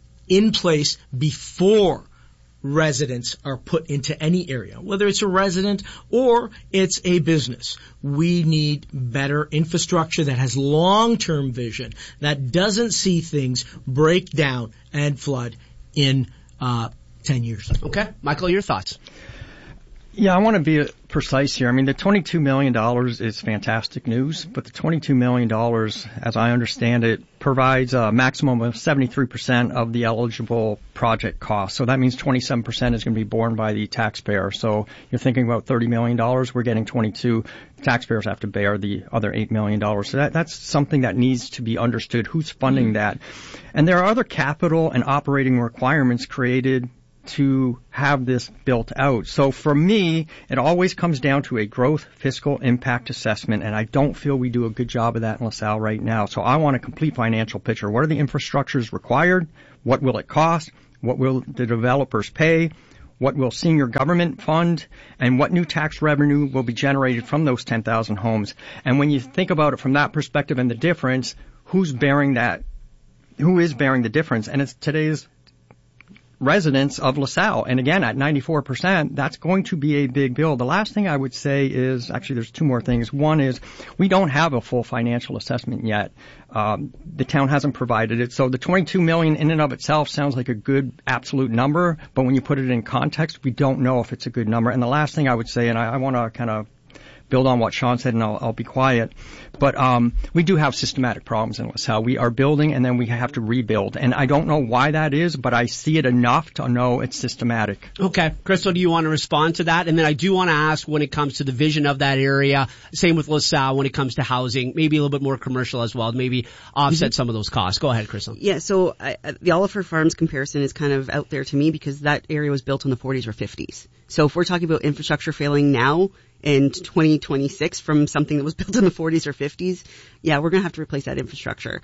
in place before residents are put into any area, whether it's a resident or it's a business. We need better infrastructure that has long-term vision, that doesn't see things break down and flood in uh ten years. Okay. Michael, your thoughts? Yeah, I want to be precise here. I mean, the twenty-two million dollars is fantastic news, but the twenty-two million dollars, as I understand it, provides a maximum of seventy-three percent of the eligible project cost. So that means twenty-seven percent is going to be borne by the taxpayer. So you're thinking about thirty million dollars, we're getting twenty-two. Taxpayers have to bear the other eight million dollars. So that, that's something that needs to be understood. Who's funding mm-hmm. that? And there are other capital and operating requirements created to have this built out. So for me, it always comes down to a growth fiscal impact assessment, and I don't feel we do a good job of that in LaSalle right now. So I want a complete financial picture. What are the infrastructures required? What will it cost? What will the developers pay? What will senior government fund? And what new tax revenue will be generated from those ten thousand homes? And when you think about it from that perspective and the difference, who's bearing that? Who is bearing the difference? And it's today's residents of LaSalle. And again, at ninety-four percent, that's going to be a big bill. The last thing I would say is, actually there's two more things. One is we don't have a full financial assessment yet. Um, the town hasn't provided it. So the twenty-two million dollars in and of itself sounds like a good absolute number, but when you put it in context, we don't know if it's a good number. And the last thing I would say, and I, I want to kind of build on what Sean said, and I'll, I'll be quiet. But um, we do have systematic problems in LaSalle. We are building, and then we have to rebuild. And I don't know why that is, but I see it enough to know it's systematic. Okay. Crystal, do you want to respond to that? And then I do want to ask when it comes to the vision of that area, same with LaSalle when it comes to housing, maybe a little bit more commercial as well, maybe offset mm-hmm. some of those costs. Go ahead, Crystal. Yeah, so I, the Oliver Farms comparison is kind of out there to me because that area was built in the forties or fifties. So if we're talking about infrastructure failing now, in twenty twenty-six from something that was built in the forties or fifties, yeah, we're going to have to replace that infrastructure.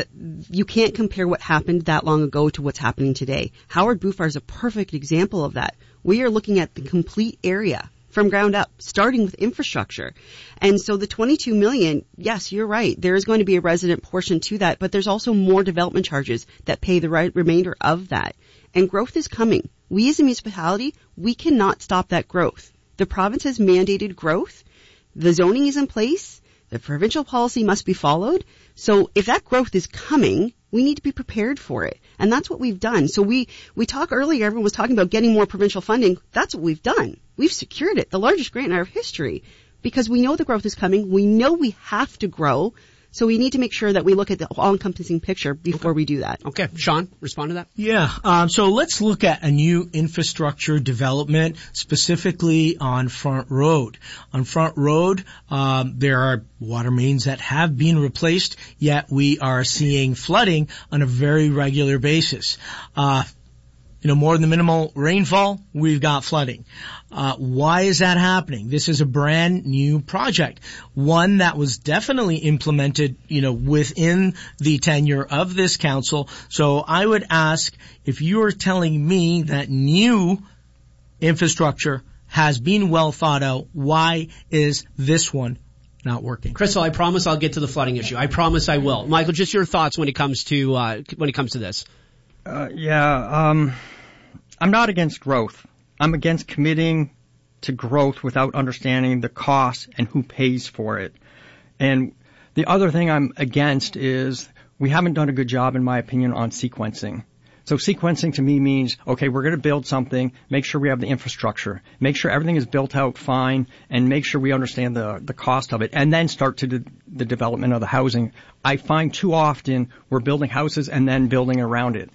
You can't compare what happened that long ago to what's happening today. Howard Bouffard is a perfect example of that. We are looking at the complete area from ground up, starting with infrastructure. And so the twenty-two million, yes, you're right. There is going to be a resident portion to that, but there's also more development charges that pay the right remainder of that. And growth is coming. We as a municipality, we cannot stop that growth. The province has mandated growth. The zoning is in place. The provincial policy must be followed. So if that growth is coming, we need to be prepared for it. And that's what we've done. So we, we talk earlier, everyone was talking about getting more provincial funding. That's what we've done. We've secured it, the largest grant in our history, because we know the growth is coming. We know we have to grow. So we need to make sure that we look at the all-encompassing picture before okay. we do that. Okay. Sean, respond to that. Yeah. Um, so let's look at a new infrastructure development, specifically on Front Road. On Front Road, um, there are water mains that have been replaced, yet we are seeing flooding on a very regular basis. Uh, You know, more than the minimal rainfall, we've got flooding. Uh, why is that happening? This is a brand new project. One that was definitely implemented, you know, within the tenure of this council. So I would ask, if you are telling me that new infrastructure has been well thought out, why is this one not working? Crystal, I promise I'll get to the flooding issue. I promise I will. Michael, just your thoughts when it comes to, uh, when it comes to this. Uh, yeah, um, I'm not against growth. I'm against committing to growth without understanding the cost and who pays for it. And the other thing I'm against is we haven't done a good job, in my opinion, on sequencing. So sequencing to me means, okay, we're going to build something, make sure we have the infrastructure, make sure everything is built out fine, and make sure we understand the, the cost of it, and then start to do the development of the housing. I find too often we're building houses and then building around it.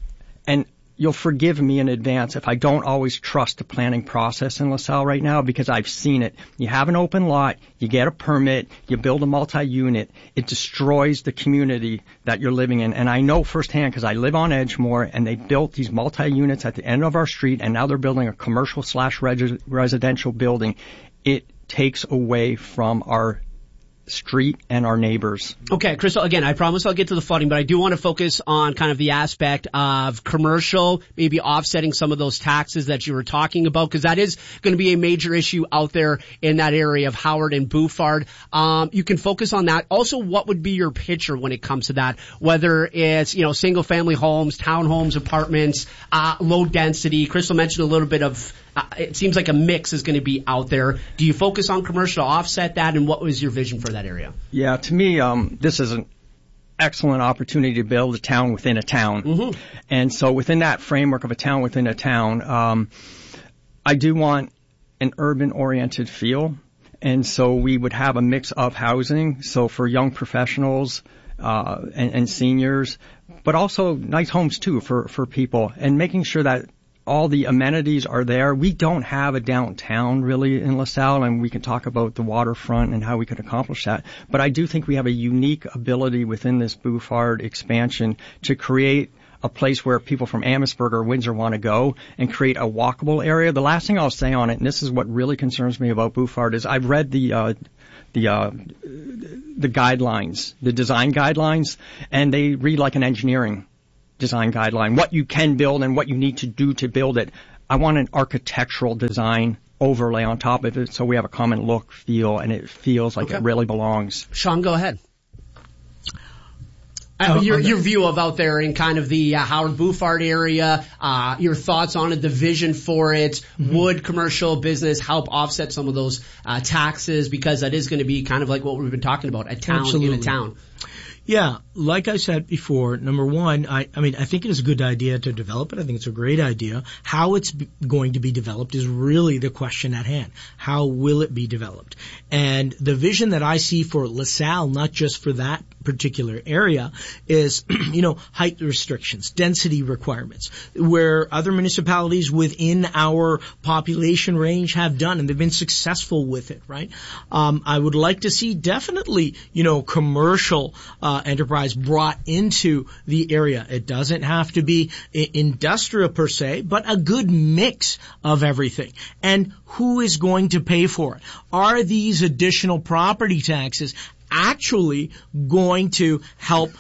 And you'll forgive me in advance if I don't always trust the planning process in LaSalle right now, because I've seen it. You have an open lot, you get a permit, you build a multi-unit, it destroys the community that you're living in. And I know firsthand because I live on Edgemore, and they built these multi-units at the end of our street, and now they're building a commercial slash residential building. It takes away from our street and our neighbors. Okay, Crystal, again, I promise I'll get to the flooding, but I do want to focus on kind of the aspect of commercial, maybe offsetting some of those taxes that you were talking about, because that is going to be a major issue out there in that area of Howard and Bouffard. Um, you can focus on that. Also, what would be your picture when it comes to that? Whether it's, you know, single family homes, townhomes, apartments, uh, low density. Crystal mentioned a little bit of Uh, it seems like a mix is going to be out there. Do you focus on commercial to offset that, and what was your vision for that area? Yeah, to me, um, this isn't excellent opportunity to build a town within a town. Mm-hmm. And so within that framework of a town within a town, um, I do want an urban-oriented feel. And so we would have a mix of housing, so for young professionals uh, and, and seniors, but also nice homes too for, for people, and making sure that all the amenities are there. We don't have a downtown really in LaSalle, and we can talk about the waterfront and how we could accomplish that. But I do think we have a unique ability within this Bouffard expansion to create a place where people from Amherstburg or Windsor want to go and create a walkable area. The last thing I'll say on it, and this is what really concerns me about Bouffard, is I've read the uh, the uh, the guidelines, the design guidelines, and they read like an engineering design guideline, what you can build and what you need to do to build it. I want an architectural design overlay on top of it so we have a common look, feel, and it feels like Okay. it really belongs. Sean, go ahead. Uh, your, your view of out there in kind of the uh, Howard Bouffard area, uh, your thoughts on it, the vision for it. Mm-hmm. Would commercial business help offset some of those uh, taxes? Because that is going to be kind of like what we've been talking about, a town Absolutely. in a town. Yeah, like I said before, number one, I, I mean, I think it is a good idea to develop it. I think it's a great idea. How it's b- going to be developed is really the question at hand. How will it be developed? And the vision that I see for LaSalle, not just for that particular area, is, you know, height restrictions, density requirements, where other municipalities within our population range have done, and they've been successful with it, right? Um, I would like to see definitely, you know, commercial uh, enterprise brought into the area. It doesn't have to be I- industrial per se, but a good mix of everything. And who is going to pay for it? Are these additional property taxes actually going to help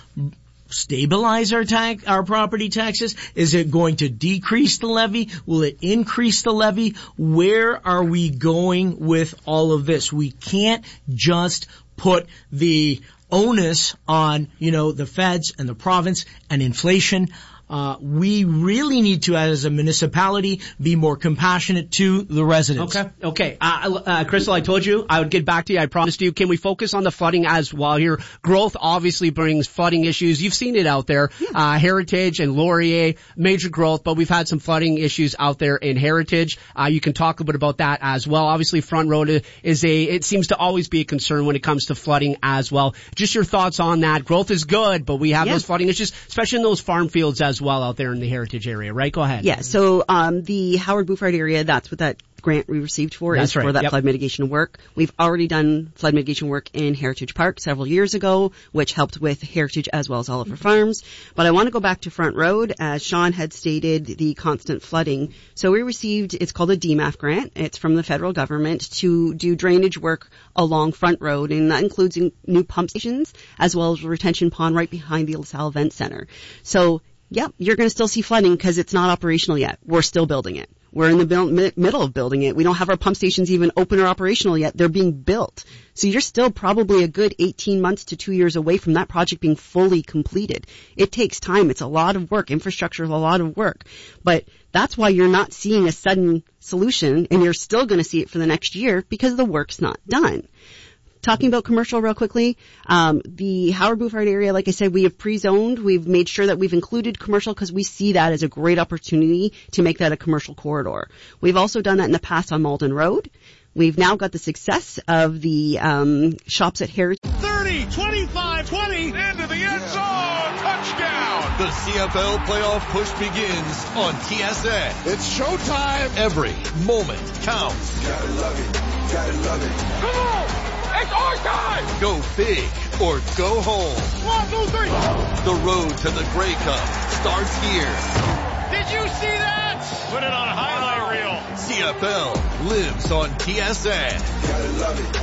stabilize our tax, our property taxes? Is it going to decrease the levy? Will it increase the levy? Where are we going with all of this? We can't just put the onus on, you know, the feds and the province and inflation. Uh, we really need to, as a municipality, be more compassionate to the residents. Okay, okay. Uh, uh, Crystal, I told you I would get back to you. I promised you. Can we focus on the flooding as well here? Growth obviously brings flooding issues. You've seen it out there. Yeah. Uh, Heritage and Laurier, major growth, but we've had some flooding issues out there in Heritage. Uh, you can talk a bit about that as well. Obviously, Front Road is a, it seems to always be a concern when it comes to flooding as well. Just your thoughts on that. Growth is good, but we have yeah. those flooding issues, especially in those farm fields as well out there in the Heritage area, right? Go ahead. Yeah, so um the Howard Bouffard area, that's what that grant we received for, that's is right. for that yep. flood mitigation work. We've already done flood mitigation work in Heritage Park several years ago, which helped with Heritage as well as Oliver Farms. But I want to go back to Front Road, as Sean had stated, the constant flooding. So we received, it's called a D M A F grant. It's from the federal government to do drainage work along Front Road, and that includes new pump stations as well as a retention pond right behind the LaSalle Event Center. So yep, you're going to still see flooding because it's not operational yet. We're still building it. We're in the build, mi- middle of building it. We don't have our pump stations even open or operational yet. They're being built. So you're still probably a good eighteen months to two years away from that project being fully completed. It takes time. It's a lot of work. Infrastructure is a lot of work. But that's why you're not seeing a sudden solution, and you're still going to see it for the next year because the work's not done. Talking about commercial real quickly, um, the Howard Bouffard area, like I said, we have pre-zoned. We've made sure that we've included commercial because we see that as a great opportunity to make that a commercial corridor. We've also done that in the past on Malden Road. We've now got the success of the um, shops at Heritage. thirty, twenty-five, twenty, into the end zone, touchdown! The C F L playoff push begins on T S N. It's showtime. Every moment counts. Gotta love it, gotta love it. Come on! It's our time! Go big or go home. One, two, three. The road to the Grey Cup starts here. Did you see that? Put it on a highlight reel. C F L lives on T S N. Gotta love it.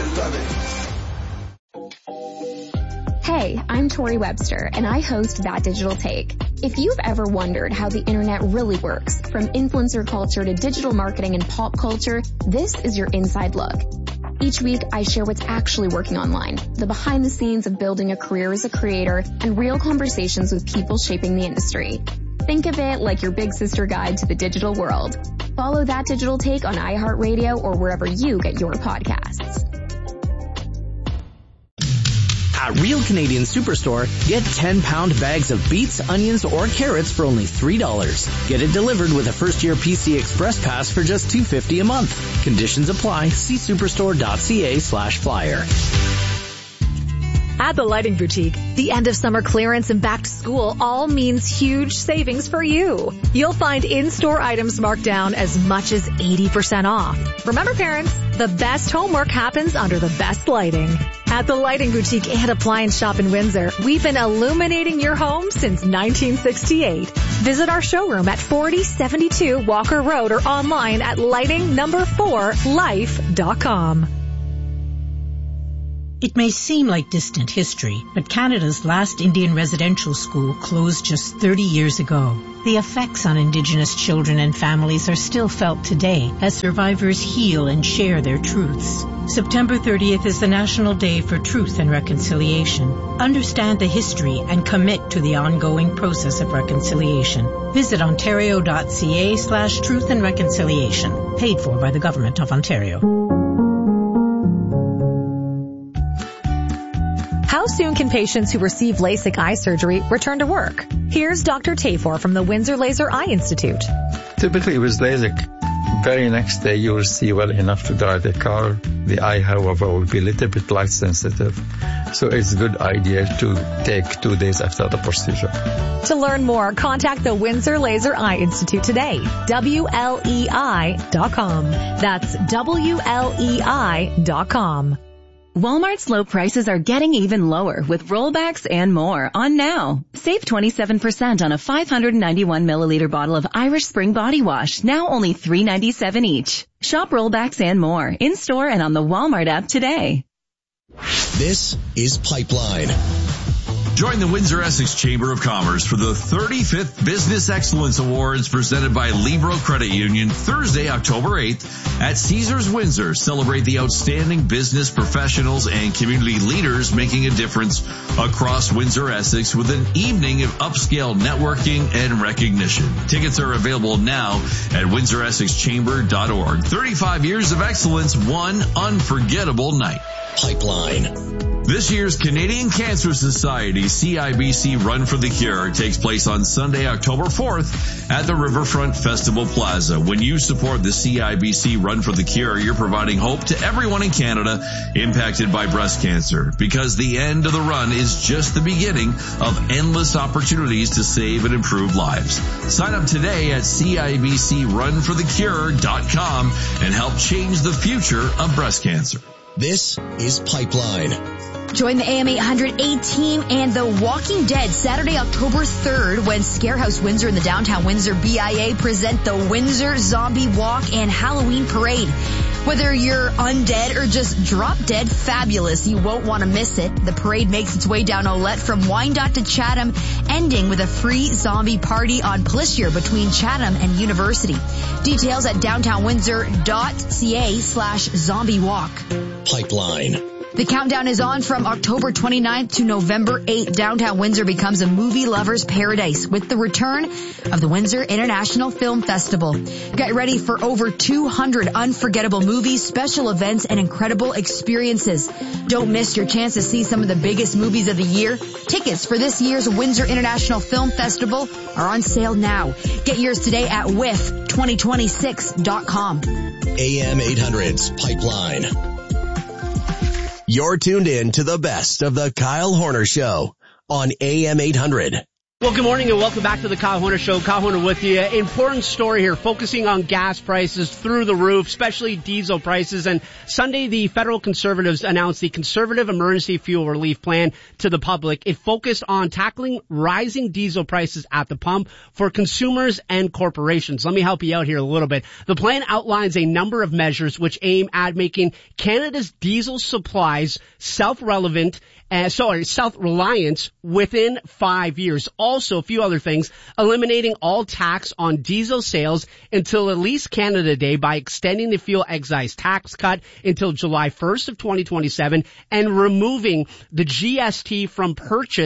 Gotta love it. Hey, I'm Tori Webster, and I host That Digital Take. If you've ever wondered how the internet really works, from influencer culture to digital marketing and pop culture, this is your inside look. Each week, I share what's actually working online, the behind the scenes of building a career as a creator, and real conversations with people shaping the industry. Think of it like your big sister guide to the digital world. Follow That Digital Take on iHeartRadio or wherever you get your podcasts. At Real Canadian Superstore, get ten pound bags of beets, onions, or carrots for only three dollars. Get it delivered with a first year P C Express Pass for just two dollars and fifty cents a month. Conditions apply. See superstore.ca slash flyer. At the Lighting Boutique, the end of summer clearance and back to school all means huge savings for you. You'll find in-store items marked down as much as eighty percent off. Remember, parents, the best homework happens under the best lighting. At the Lighting Boutique and Appliance Shop in Windsor, we've been illuminating your home since nineteen sixty-eight. Visit our showroom at forty seventy-two Walker Road or online at lighting number four life dot com. It may seem like distant history, but Canada's last Indian residential school closed just thirty years ago. The effects on Indigenous children and families are still felt today as survivors heal and share their truths. September thirtieth is the National Day for Truth and Reconciliation. Understand the history and commit to the ongoing process of reconciliation. Visit ontario.ca slash truth and reconciliation. Paid for by the Government of Ontario. How soon can patients who receive LASIK eye surgery return to work? Here's Doctor Tafor from the Windsor Laser Eye Institute. Typically with LASIK, very next day you will see well enough to drive the car. The eye, however, will be a little bit light sensitive. So it's a good idea to take two days after the procedure. To learn more, contact the Windsor Laser Eye Institute today. W L E I dot com. That's W L E I dot com. Walmart's low prices are getting even lower with rollbacks and more on now. Save twenty-seven percent on a five hundred ninety-one milliliter bottle of Irish Spring Body Wash, now only three ninety-seven each. Shop rollbacks and more in store and on the Walmart app today. This is Pipeline. Join the Windsor-Essex Chamber of Commerce for the thirty-fifth Business Excellence Awards presented by Libro Credit Union Thursday, October eighth at Caesars Windsor. Celebrate the outstanding business professionals and community leaders making a difference across Windsor-Essex with an evening of upscale networking and recognition. Tickets are available now at windsor essex chamber dot org. thirty-five years of excellence, one unforgettable night. Pipeline. This year's Canadian Cancer Society C I B C Run for the Cure takes place on Sunday, October fourth at the Riverfront Festival Plaza. When you support the C I B C Run for the Cure, you're providing hope to everyone in Canada impacted by breast cancer, because the end of the run is just the beginning of endless opportunities to save and improve lives. Sign up today at C I B C run for the cure dot com and help change the future of breast cancer. This is Pipeline. Join the A M eight hundred A team and The Walking Dead Saturday, October third, when Scarehouse Windsor and the Downtown Windsor B I A present the Windsor Zombie Walk and Halloween Parade. Whether you're undead or just drop dead fabulous, you won't want to miss it. The parade makes its way down Olette from Wyandotte to Chatham, ending with a free zombie party on Plissier between Chatham and University. Details at downtown windsor dot c a slash zombie walk. Pipeline. The countdown is on from October twenty-ninth to November eighth. Downtown Windsor becomes a movie lover's paradise with the return of the Windsor International Film Festival. Get ready for over two hundred unforgettable movies, special events, and incredible experiences. Don't miss your chance to see some of the biggest movies of the year. Tickets for this year's Windsor International Film Festival are on sale now. Get yours today at w i f twenty twenty-six dot com. A M eight hundred's Pipeline. You're tuned in to the best of the Kyle Horner Show on A M eight hundred. Well, good morning and welcome back to the Kyle Horner Show. Kyle Horner with you. Important story here, focusing on gas prices through the roof, especially diesel prices. And Sunday, the federal conservatives announced the Conservative Emergency Fuel Relief Plan to the public. It focused on tackling rising diesel prices at the pump for consumers and corporations. Let me help you out here a little bit. The plan outlines a number of measures which aim at making Canada's diesel supplies self-relevant Uh, sorry, self-reliance within five years. Also, a few other things, eliminating all tax on diesel sales until at least Canada Day by extending the fuel excise tax cut until July first of twenty twenty-seven and removing the G S T from purchase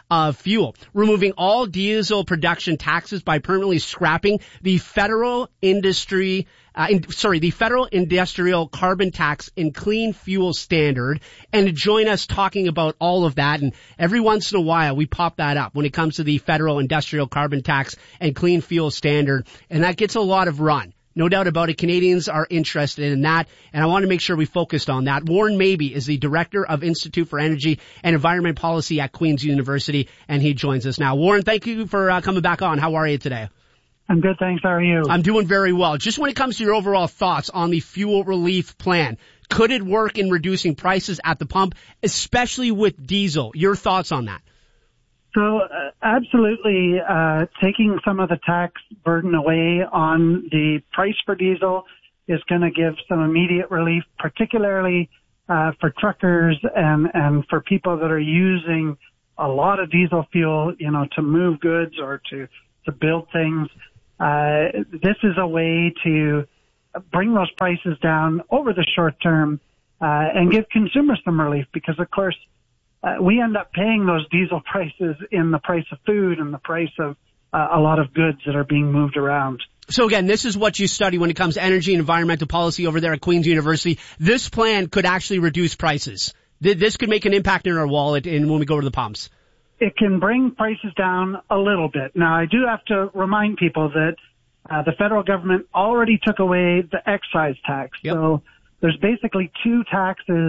of fuel, removing all diesel production taxes by permanently scrapping the federal industry, uh, in, sorry, the federal industrial carbon tax and clean fuel standard. And to join us talking about all of that, and every once in a while we pop that up when it comes to the federal industrial carbon tax and clean fuel standard, and that gets a lot of run. No doubt about it. Canadians are interested in that, and I want to make sure we focused on that. Warren Mabey is the Director of Institute for Energy and Environment Policy at Queen's University, and he joins us now. Warren, thank you for uh, coming back on. How are you today? I'm good, thanks. How are you? I'm doing very well. Just when it comes to your overall thoughts on the fuel relief plan, could it work in reducing prices at the pump, especially with diesel? Your thoughts on that? So uh, absolutely, uh, taking some of the tax burden away on the price for diesel is going to give some immediate relief, particularly uh, for truckers and, and for people that are using a lot of diesel fuel, you know, to move goods or to, to build things. Uh, this is a way to bring those prices down over the short term uh, and give consumers some relief because, of course, Uh, we end up paying those diesel prices in the price of food and the price of uh, a lot of goods that are being moved around. So again, this is what you study when it comes to energy and environmental policy over there at Queen's University. This plan could actually reduce prices. This could make an impact in our wallet and when we go to the pumps. It can bring prices down a little bit. Now, I do have to remind people that uh, the federal government already took away the excise tax. Yep. So there's basically two taxes